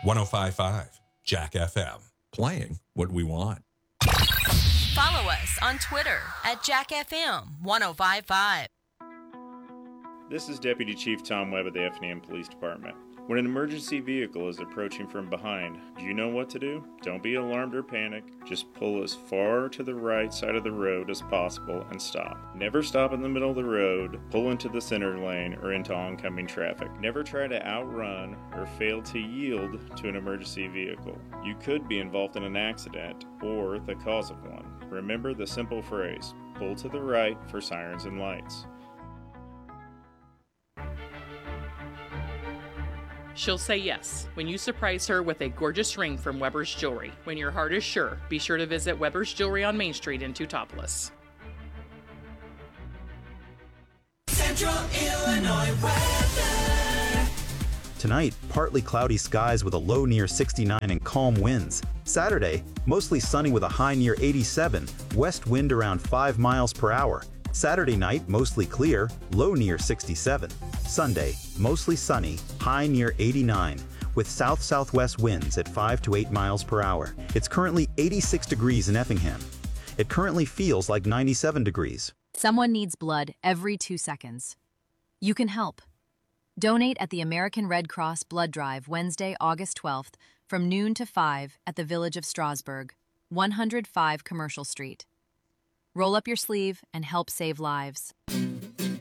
1055 Jack FM. Playing what we want. Follow us on Twitter at JackFM1055. This is Deputy Chief Tom Webb of the Effingham Police Department. When an emergency vehicle is approaching from behind, do you know what to do? Don't be alarmed or panic. Just pull as far to the right side of the road as possible and stop. Never stop in the middle of the road, pull into the center lane, or into oncoming traffic. Never try to outrun or fail to yield to an emergency vehicle. You could be involved in an accident or the cause of one. Remember the simple phrase, pull to the right for sirens and lights. She'll say yes when you surprise her with a gorgeous ring from Weber's Jewelry. When your heart is sure, be sure to visit Weber's Jewelry on Main Street in Teutopolis. Central Illinois weather. Tonight, partly cloudy skies with a low near 69 and calm winds. Saturday, mostly sunny with a high near 87, west wind around 5 miles per hour. Saturday night, mostly clear, low near 67. Sunday, mostly sunny, high near 89, with south-southwest winds at 5 to 8 miles per hour. It's currently 86 degrees in Effingham. It currently feels like 97 degrees. Someone needs blood every 2 seconds. You can help. Donate at the American Red Cross Blood Drive Wednesday, August 12th from noon to 5 at the Village of Strasburg, 105 Commercial Street. Roll up your sleeve and help save lives.